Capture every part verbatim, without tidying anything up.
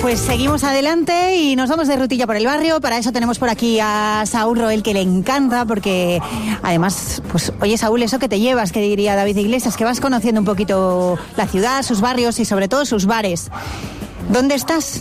Pues seguimos adelante y nos vamos de rutilla por el barrio. Para eso tenemos por aquí a Saúl Roel, que le encanta, porque además, pues oye Saúl, eso que te llevas, que diría David Iglesias, que vas conociendo un poquito la ciudad, sus barrios y sobre todo sus bares. ¿Dónde estás?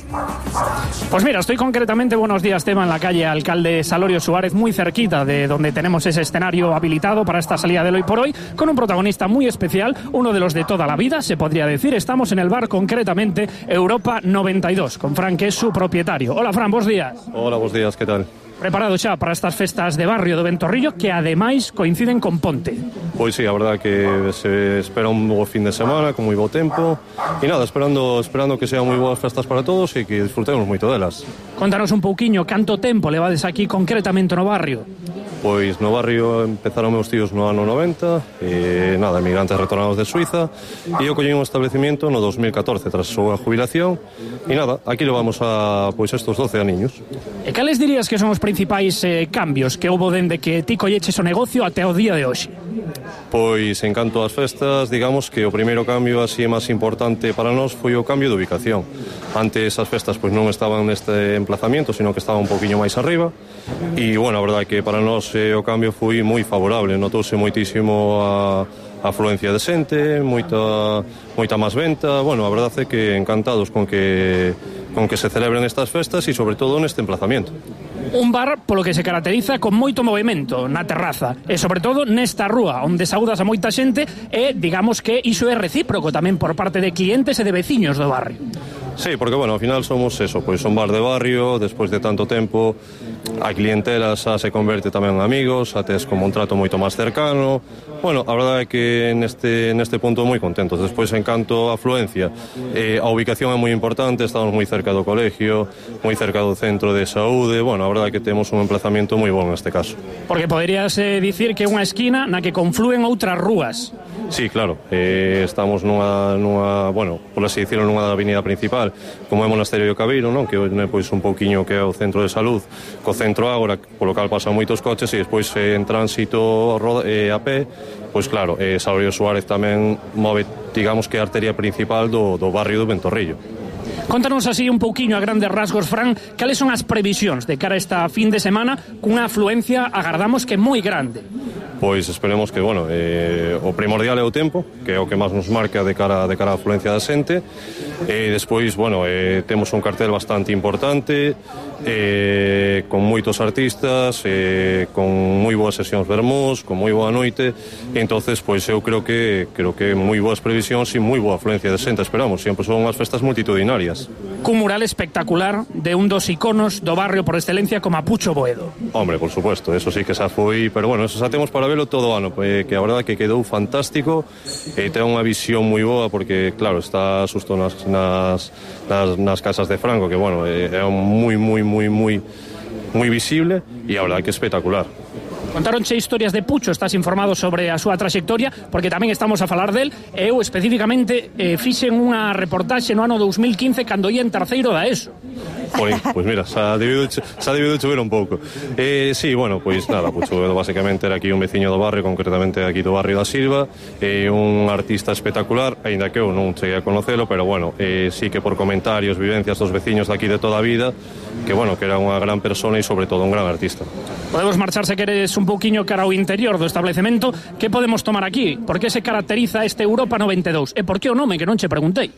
Pues mira, estoy concretamente, buenos días, Tema, en la calle Alcalde Salorio Suárez, muy cerquita de donde tenemos ese escenario habilitado para esta salida del Hoy por Hoy, con un protagonista muy especial, uno de los de toda la vida, se podría decir. Estamos en el bar, concretamente Europa noventa y dos, con Fran, que es su propietario. Hola, Fran, buenos días. Hola, buenos días, ¿qué tal? Preparado xa para estas festas de barrio do Ventorrillo, que ademais coinciden con Ponte. Pois sí, a verdad que se espera un bo fin de semana con moi bo tempo e nada, esperando esperando que sean moi boas festas para todos e que disfrutemos moito delas. Contanos un pouquiño canto tempo levades aquí concretamente no barrio. Pois no barrio empezaron meus tíos no ano noventa e nada, emigrantes retornados de Suiza, e eu collei un establecimiento no dos mil catorce tras a súa jubilación e nada, aquí levamos a pois estos doce aniños. E cales dirías que son os principais eh, cambios que houbo dende que ti colleches o negocio até o día de hoxe? Pois en canto ás festas, digamos que o primeiro cambio así máis importante para nós foi o cambio de ubicación. Antes as festas pois non estaban neste emplazamiento, sino que estaban un poquinho máis arriba, e bueno, a verdade que para nós eh, o cambio foi moi favorable, notouse moitísimo a a afluencia de xente, moita moita máis venta. Bueno, a verdade é que encantados con que con que se celebren estas festas e sobre todo neste emplazamiento. Un bar polo que se caracteriza con moito movimento na terraza e sobre todo nesta rúa onde saúdas a moita xente e digamos que iso é recíproco tamén por parte de clientes e de veciños do barrio. Sí, porque, bueno, ao final somos eso, pois un bar de barrio, despois de tanto tempo, a clientela xa se converte tamén en amigos, xa tes como un trato moito máis cercano. Bueno, a verdade é que neste, neste punto moi contentos. Despois, en canto a afluencia, eh, a ubicación é moi importante, estamos moi cerca do colegio, moi cerca do centro de saúde. Bueno, a verdade é que temos un emplazamento moi bon neste caso. Porque poderías eh, dicir que é unha esquina na que confluen outras rúas. Sí, claro, eh, estamos nunha, nunha, bueno, por así dicirlo, nunha avenida principal, como é Monasterio do Cabeiro, non? Que é pois un pouquiño que é o centro de salud, co centro agora, polo cal pasan moitos coches, e despois eh, en tránsito eh, a pé, pois claro, eh, Salorio Suárez tamén move, digamos que a arteria principal do, do barrio do Ventorrillo. Contanos así un pouquiño a grandes rasgos, Fran, cales son as previsións de cara a esta fin de semana cunha afluencia, agardamos que moi grande? Pois esperemos que, bueno, eh, o primordial é o tempo, que é o que máis nos marca de cara, de cara a afluencia da xente, e despois, bueno, eh, temos un cartel bastante importante, eh, con moitos artistas, eh, con moi boas sesións vermús, con moi boa noite, e entonces, pois eu creo que creo que moi boas previsións e moi boa afluencia de xente, esperamos, sempre son unhas festas multitudinarias. Cun mural espectacular de un dos iconos do barrio por excelencia como a Pucho Boedo. Hombre, por supuesto, eso sí que xa foi, pero bueno, eso xa temos para velo todo o ano, pues, que a verdade que quedou fantástico e ten unha visión moi boa porque, claro, está xusto nas, nas, nas, nas casas de Franco, que, bueno, é, é moi, moi, moi, moi moi visible e a verdade que espectacular. Contaronche historias de Pucho, estás informado sobre a súa traxectoria, porque tamén estamos a falar del, e eu especificamente eh, fixen unha reportaxe no ano dos mil quince cando ia en terceiro da ESO. Pois, pois mira, xa debido, xa debido chover un pouco. Eh, sí, bueno, pois nada, Pucho basicamente era aquí un veciño do barrio, concretamente aquí do barrio da Silva, eh, un artista espectacular, aínda que eu non cheguei a conocelo, pero bueno, eh, sí que por comentarios, vivencias dos veciños daqui de toda a vida, que bueno, que era unha gran persona e sobre todo un gran artista. Podemos marchar se queres un pouquiño cara ao interior do establecemento. Que podemos tomar aquí? Por que se caracteriza este Europa noventa e dous? E por que o nome, que non che preguntei?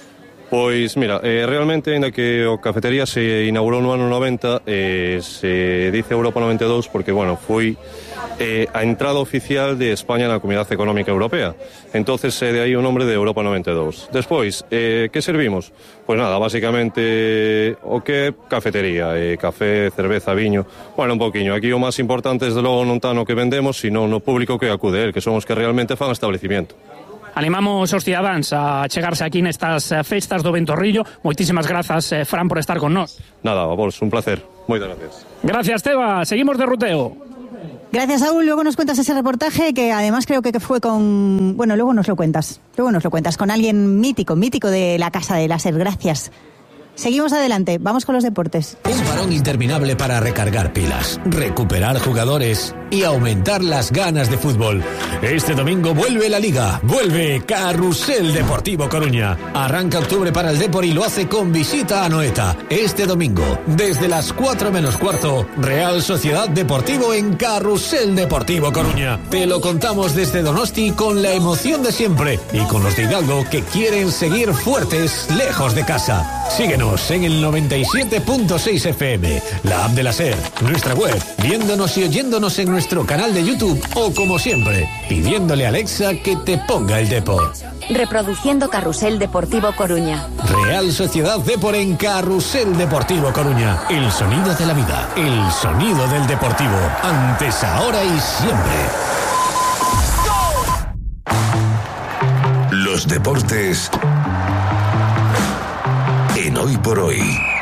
Pois, mira, eh, realmente, ainda que o cafetería se inaugurou no ano noventa, eh, se dice Europa noventa e dous porque, bueno, foi eh, a entrada oficial de España na Comunidade Económica Europea. Entonces, é eh, de aí o nombre de Europa noventa e dous. Despois, eh, que servimos? Pois nada, basicamente, o que é cafetería, eh, café, cerveza, viño. Bueno, un poquinho. Aquí o máis importante, desde logo, non tá no que vendemos, sino no público que acude, que son os que realmente fan establecimiento. Animamos os cidadáns a chegarse aquí nestas festas do Ventorrillo. Moitísimas grazas, Fran, por estar con nós. Nada, a vos, un placer. Moitas gracias. Gracias, Teba. Seguimos de ruteo. Gracias, Saúl. Luego nos cuentas ese reportaje que además creo que fue con... Bueno, luego nos lo cuentas. Luego nos lo cuentas con alguien mítico, mítico de la Casa de Láser. Gracias. Seguimos adelante. Vamos con los deportes. Un parón interminable para recargar pilas, recuperar jugadores y aumentar las ganas de fútbol. Este domingo vuelve la Liga, vuelve Carrusel Deportivo Coruña. Arranca octubre para el Depor y lo hace con visita a Anoeta. Este domingo, desde las cuatro menos cuarto, Real Sociedad Deportivo en Carrusel Deportivo Coruña. Te lo contamos desde Donosti con la emoción de siempre y con los de Hidalgo que quieren seguir fuertes lejos de casa. Síguenos en el noventa y siete punto seis F M, la app de la SER, nuestra web, viéndonos y oyéndonos en nuestro canal de YouTube o, como siempre, pidiéndole a Alexa que te ponga el Depor. Reproduciendo Carrusel Deportivo Coruña. Real Sociedad Depor en Carrusel Deportivo Coruña. El sonido de la vida, el sonido del deportivo. Antes, ahora y siempre. Los deportes en Hoy por Hoy.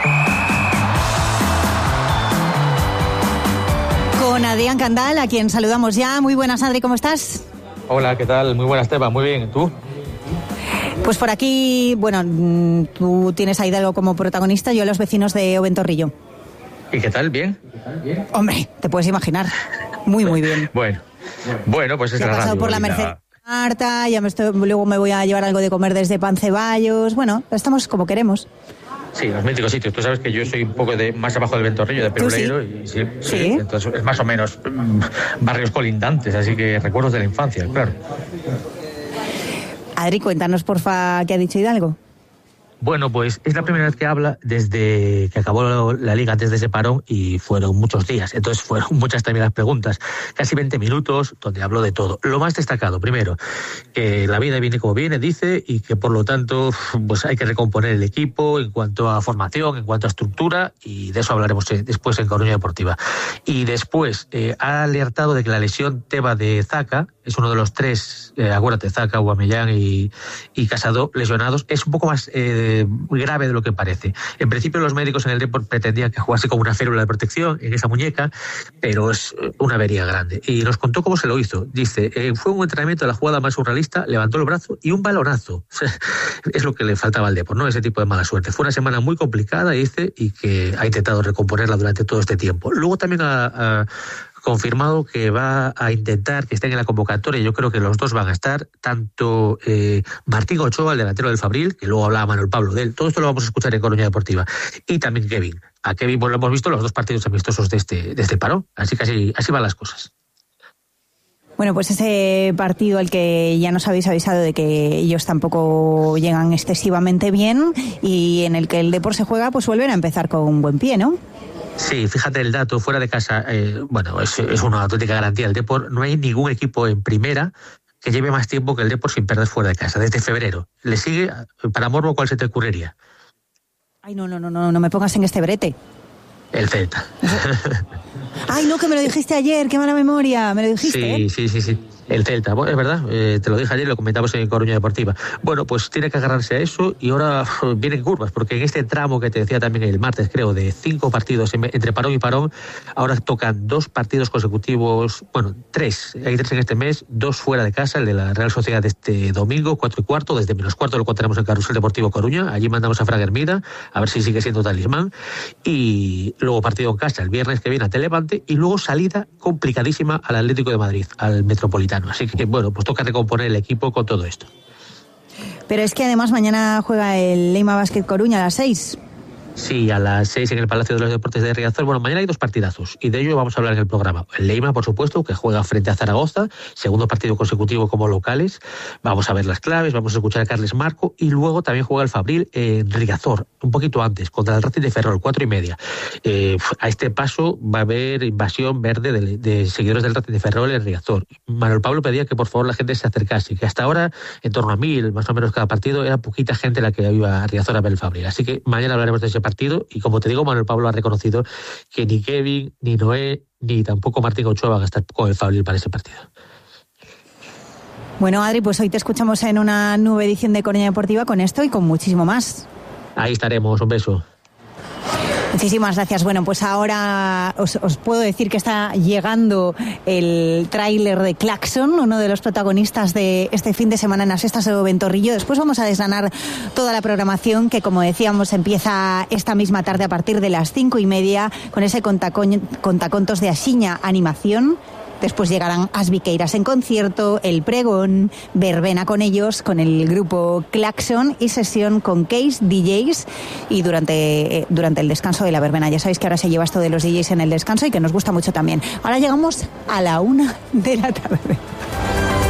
Con Adrián Candal, a quien saludamos ya. Muy buenas, Adri, ¿cómo estás? Hola, ¿qué tal? Muy buenas, Esteban. Muy bien, ¿tú? Pues por aquí, bueno, tú tienes a Hidalgo como protagonista, yo a los vecinos de Oventorrillo. ¿Y qué tal? ¿Bien? Hombre, te puedes imaginar. Muy, muy bien. Bueno, bueno, pues es ya la he pasado radio, por la Linda. Merced Marta, ya me estoy, luego me voy a llevar algo de comer desde Panceballos. Bueno, estamos como queremos. Sí, los míticos sitios. Tú sabes que yo soy un poco de más abajo del Ventorrillo, de Peruleiro. sí? Y sí, sí, Sí. entonces es más o menos mm, barrios colindantes, así que recuerdos de la infancia, claro. Adri, cuéntanos, porfa, ¿qué ha dicho Hidalgo? Bueno, pues es la primera vez que habla desde que acabó la Liga, antes de ese parón, y fueron muchos días. Entonces fueron muchas también las preguntas. Casi veinte minutos donde habló de todo. Lo más destacado, primero, que la vida viene como viene, dice, y que por lo tanto pues hay que recomponer el equipo en cuanto a formación, en cuanto a estructura, y de eso hablaremos después en Coruña Deportiva. Y después eh, ha alertado de que la lesión Teba de Zaka, es uno de los tres, eh, acuérdate, Zaka, Aubameyang y, y Casado, lesionados, es un poco más eh, grave de lo que parece. En principio los médicos en el Depor pretendían que jugase como una férula de protección en esa muñeca, pero es una avería grande. Y nos contó cómo se lo hizo. Dice, eh, fue un entrenamiento de la jugada más surrealista, levantó el brazo y un balonazo. Es lo que le faltaba al Depor, ¿no? Ese tipo de mala suerte. Fue una semana muy complicada, dice, y que ha intentado recomponerla durante todo este tiempo. Luego también ha... ha confirmado que va a intentar que estén en la convocatoria. Yo creo que los dos van a estar, tanto eh, Martín Ochoa, el delantero del Fabril, que luego hablaba Manuel Pablo de él. Todo esto lo vamos a escuchar en Coruña Deportiva. Y también Kevin. A Kevin pues, lo hemos visto en los dos partidos amistosos de este, de este parón. Así que así, así van las cosas. Bueno, pues ese partido al que ya nos habéis avisado de que ellos tampoco llegan excesivamente bien y en el que el Depor se juega, pues vuelven a empezar con un buen pie, ¿no? Sí, fíjate el dato, fuera de casa, eh, bueno, es, es una auténtica garantía del Depor. No hay ningún equipo en primera que lleve más tiempo que el Depor sin perder fuera de casa, desde febrero. ¿Le sigue? Para Morbo, ¿cuál se te ocurriría? Ay, no, no, no, no, no me pongas en este brete. El Celta. Ay, no, que me lo dijiste ayer, qué mala memoria, me lo dijiste. Sí, ¿eh? sí, sí, sí. El Celta, bueno, es verdad, eh, te lo dije ayer, lo comentamos en Coruña Deportiva. Bueno, pues tiene que agarrarse a eso y ahora vienen curvas, porque en este tramo que te decía también el martes, creo, de cinco partidos entre parón y parón, ahora tocan dos partidos consecutivos, bueno, tres, hay tres en este mes, dos fuera de casa, el de la Real Sociedad de este domingo, cuatro y cuarto, desde menos cuarto lo contaremos en Carrusel Deportivo Coruña, allí mandamos a Fraga Hermida, a ver si sigue siendo talismán, y luego partido en casa el viernes que viene a Televante, y luego salida complicadísima al Atlético de Madrid, al Metropolitano. Así que, bueno, pues toca recomponer el equipo con todo esto. Pero es que además mañana juega el Leima Basket Coruña a las seis. Sí, a las seis en el Palacio de los Deportes de Riazor. Bueno, mañana hay dos partidazos y de ello vamos a hablar en el programa. El Leima, por supuesto, que juega frente a Zaragoza, segundo partido consecutivo como locales. Vamos a ver las claves, vamos a escuchar a Carles Marco y luego también juega el Fabril en Riazor, un poquito antes, contra el Racing de Ferrol, cuatro y media. Eh, a este paso va a haber invasión verde de, de seguidores del Racing de Ferrol en Riazor. Manuel Pablo pedía que por favor la gente se acercase, que hasta ahora en torno a mil, más o menos cada partido, era poquita gente la que iba a Riazor a ver el Fabril. Así que mañana hablaremos de ese partido y como te digo, Manuel Pablo ha reconocido que ni Kevin, ni Noé, ni tampoco Martín Ochoa van a estar con el Fabril para ese partido. Bueno, Adri, pues hoy te escuchamos en una nueva edición de Coruña Deportiva con esto y con muchísimo más. Ahí estaremos, un beso. Muchísimas gracias. Bueno, pues ahora os, os puedo decir que está llegando el tráiler de Claxon, uno de los protagonistas de este fin de semana en las Sextas de Ventorrillo. Después vamos a desgranar toda la programación que, como decíamos, empieza esta misma tarde a partir de las cinco y media con ese contacon- contacontos de Axiña Animación Después llegarán As Viqueiras en concierto, el pregón, verbena con ellos, con el grupo Claxon y sesión con Case D Js y durante, eh, durante el descanso de la verbena. Ya sabéis que ahora se lleva esto de los D Js en el descanso y que nos gusta mucho también. Ahora llegamos a la una de la tarde.